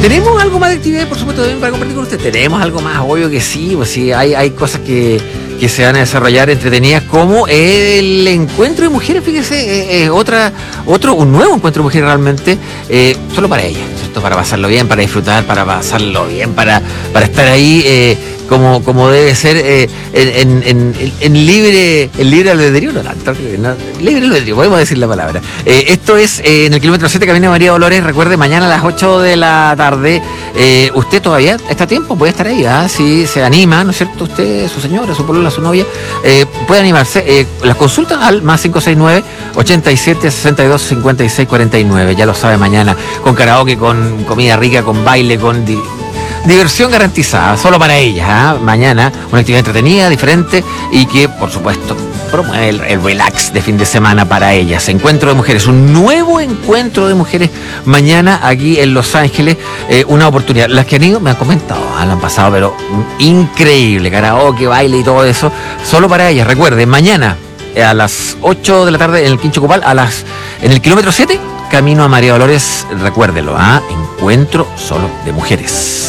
¿Tenemos algo más de actividad, por supuesto, también para compartir con usted? Tenemos algo más, obvio que sí, pues sí, hay cosas que se van a desarrollar entretenidas, como el encuentro de mujeres, fíjese, un nuevo encuentro de mujeres realmente, solo para ellas, ¿cierto? Para pasarlo bien, para disfrutar, para pasarlo bien, para estar ahí como debe ser, en libre albedrío, libre albedrío, podemos decir la palabra. Esto es en el kilómetro 7, Camino María Dolores. Recuerde, mañana a las 8 de la tarde. Usted todavía está a tiempo, puede estar ahí, si se anima, ¿no es cierto? Usted, su señora, su polola, su novia, puede animarse. Las consultas al más 569-87-62-56-49. Ya lo sabe, mañana con karaoke, con comida rica, con baile, con diversión garantizada, solo para ellas. Mañana una actividad entretenida, diferente, y que, por supuesto, promueve el relax de fin de semana para ellas. Encuentro de mujeres, un nuevo encuentro de mujeres mañana aquí en Los Ángeles. Una oportunidad. Las que han ido me han comentado, lo han pasado, pero increíble. Karaoke, baile y todo eso, solo para ellas. Recuerden, mañana a las 8 de la tarde en el Quincho Copal, en el kilómetro 7, camino a María Dolores. Recuérdelo, encuentro solo de mujeres.